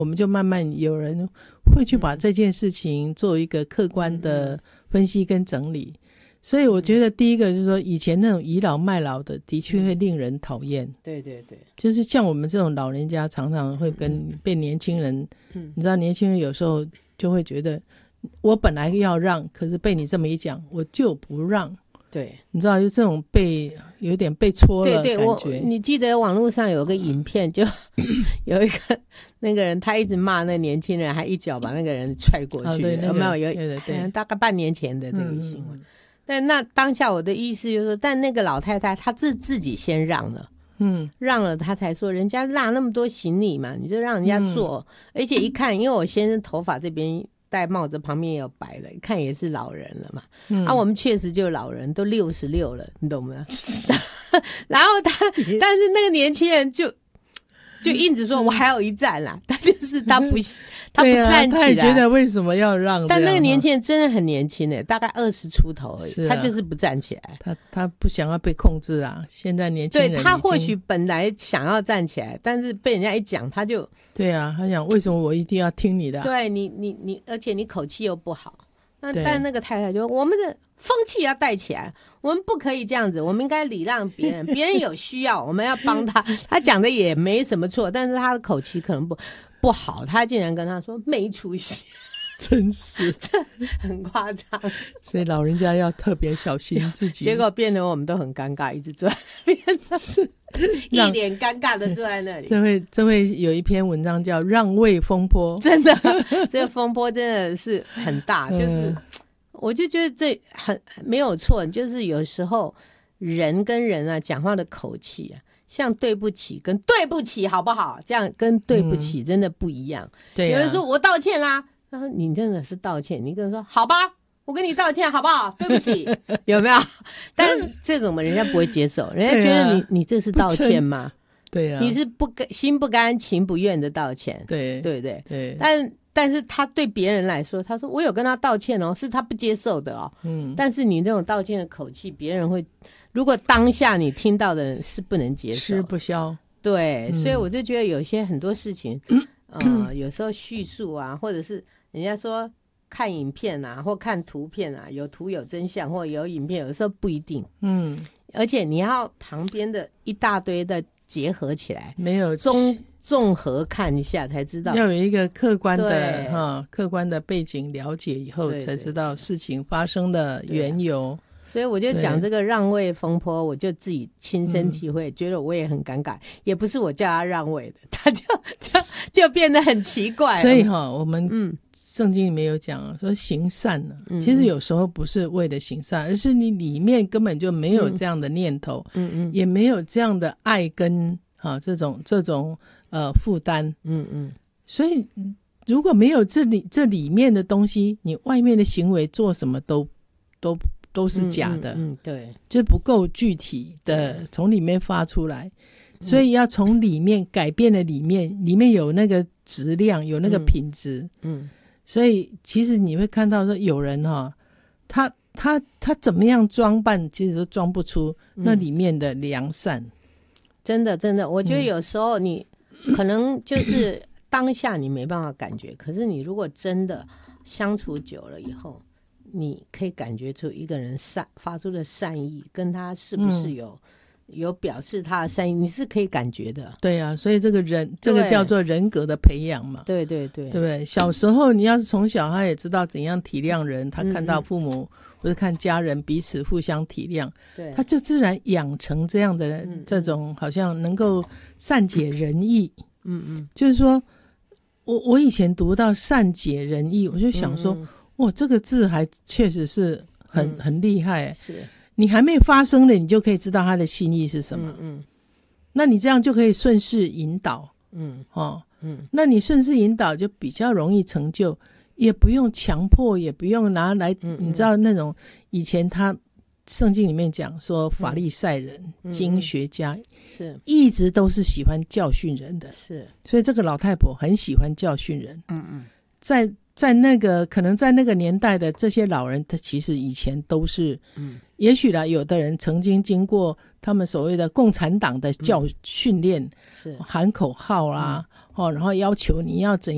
我们就慢慢有人会去把这件事情做一个客观的分析跟整理。所以我觉得第一个就是说，以前那种倚老卖老的的确会令人讨厌。 对对对， 就是像我们这种老人家常常会被年轻人，你知道年轻人有时候就会觉得我本来要让，可是被你这么一讲我就不让。 对， 你知道就这种有点被戳了对对， 感觉。 你记得网络上有个影片，就有一个那个人他一直骂那年轻人，还一脚把那个人踹过去。 对， 有没有？ 对对对， 大概半年前的这个新闻。但那当下我的意思就是说，但那个老太太她自己先让了。让了他才说，人家拉那么多行李嘛，你就让人家坐。而且一看，因为我先生头发这边戴帽子，旁边也有白的，一看也是老人了嘛。我们确实就老人都66了，你懂吗？然后但是那个年轻人就硬着说我还有一站啦，他就是他不站起来， 他也觉得为什么要让？ 但那个年轻人真的很年轻耶，大概20出头而已，他就是不站起来， 他不想要被控制啊。现在年轻人对，他或许本来想要站起来，但是被人家一讲他就对啊，他想为什么我一定要听你的？ 对你而且你口气又不好。但那个太太就我们的风气要带起来，我们不可以这样子，我们应该礼让别人，别人有需要我们要帮他。他讲的也没什么错，但是他的口气可能不好，他竟然跟他说没出息， 真是这很夸张。 所以老人家要特别小心自己。 结果变得我们都很尴尬，一直坐在那边，是一脸尴尬的坐在那里。 这会有一篇文章叫让位风波。 真的这个风波真的是很大。就是我就觉得这很没有错，就是有时候人跟人啊讲话的口气啊，像对不起跟对不起好不好，这样跟对不起真的不一样。对，有人说我道歉啦，他说你真的是道歉，你跟人说好吧我跟你道歉好不好，对不起，有没有？但这种人家不会接受，人家觉得你这是道歉吗？ 对啊， 你是心不甘情不愿的道歉。对对对对，但是他对别人来说，他说我有跟他道歉哦，是他不接受的哦。但是你这种道歉的口气，别人会，如果当下你听到的人是不能接受， 吃不消。 对，所以我就觉得有些很多事情，有时候叙述啊，或者是人家说看影片啊，或看图片啊，有图有真相，或有影片，有时候不一定。而且你要旁边的一大堆的结合起来， 没有综合看一下才知道， 要有一个客观的背景了解以后，才知道事情发生的缘由。 所以我就讲这个让位风波，我就自己亲身体会，觉得我也很尴尬，也不是我叫他让位的，他就变得很奇怪。 所以我们圣经里面有讲说行善其实有时候不是为了行善，而是你里面根本就没有这样的念头，也没有这样的爱跟这种负担。所以如果没有这里面的东西，你外面的行为做什么都是假的。 对， 就不够具体的从里面发出来。所以要从里面改变了里面有那个质量，有那个品质。所以其实你会看到说有人他怎么样装扮其实都装不出那里面的良善。 真的真的，我觉得有时候你可能就是当下你没办法感觉，可是你如果真的相处久了以后，你可以感觉出一个人发出的善意跟他是不是有表示他的善意，你是可以感觉的。 对啊，所以这个叫做人格的培养嘛。 对对对， 对不对？小时候你要是从小他也知道怎样体谅人，他看到父母或者看家人彼此互相体谅，他就自然养成这样的人，这种好像能够善解人意。就是说我以前读到善解人意，我就想说哇，这个字还确实是很厉害。是你还没发生了，你就可以知道他的心意是什么。那你这样就可以顺势引导。那你顺势引导就比较容易成就，也不用强迫，也不用拿来你知道那种以前他圣经里面讲说法利赛人经学家是一直都是喜欢教训人的。是，所以这个老太婆很喜欢教训人。在那个可能在那个年代的这些老人，他其实以前都是也许啦，有的人曾经经过他们所谓的共产党的训练，是喊口号啦，然后要求你要怎样